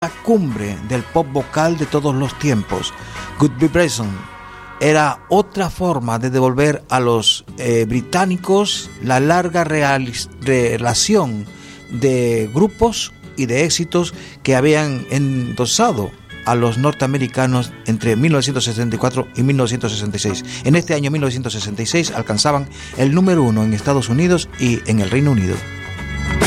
la cumbre del pop vocal de todos los tiempos. Good Vibration era otra forma de devolver a los británicos la larga relación de grupos y de éxitos que habían endosado a los norteamericanos entre 1964 y 1966. En este año 1966 alcanzaban el número 1 en Estados Unidos y en el Reino Unido.